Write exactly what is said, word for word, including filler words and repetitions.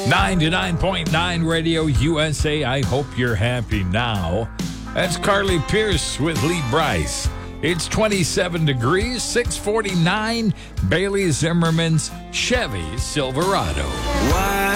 ninety-nine point nine Radio U S A. I hope you're happy now. That's Carly Pierce with Lee Bryce. It's twenty-seven degrees, six forty-nine. Bailey Zimmerman's Chevy Silverado. Why?